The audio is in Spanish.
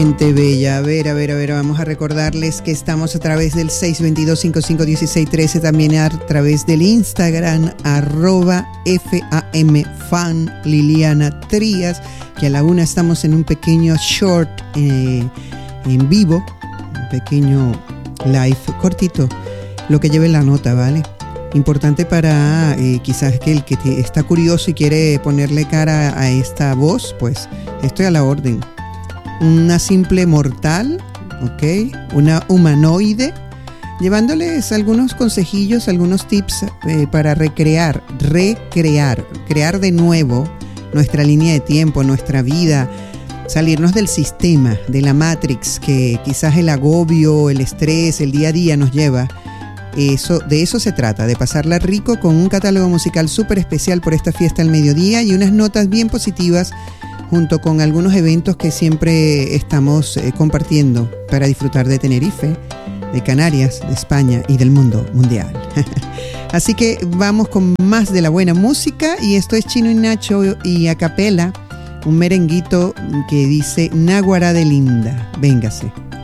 Gente bella, a ver, vamos a recordarles que estamos a través del 622-551613, también a través del Instagram, @FAMFan Liliana Trías, que a la una estamos en un pequeño short en vivo, un pequeño live cortito, lo que lleve la nota, ¿vale? Importante para quizás que el que está curioso y quiere ponerle cara a esta voz, pues estoy a la orden. Una simple mortal, ¿ok? Una humanoide, llevándoles algunos consejillos, algunos tips para crear de nuevo nuestra línea de tiempo, nuestra vida, salirnos del sistema, de la Matrix, que quizás el agobio, el estrés, el día a día nos lleva. De eso se trata, de pasarla rico con un catálogo musical súper especial por esta fiesta al mediodía y unas notas bien positivas, junto con algunos eventos que siempre estamos compartiendo para disfrutar de Tenerife, de Canarias, de España y del mundo mundial. Así que vamos con más de la buena música, y esto es Chino y Nacho y a capela, un merenguito que dice Náguara de Linda. Véngase.